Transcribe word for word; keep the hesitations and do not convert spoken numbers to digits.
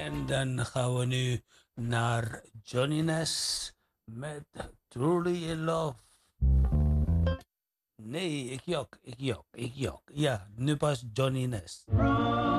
En dan gaan we nu naar Johnny Ness met Truly in Love. Nee, ik jok, ik jok, ik jok. Ja, nu pas Johnny Ness.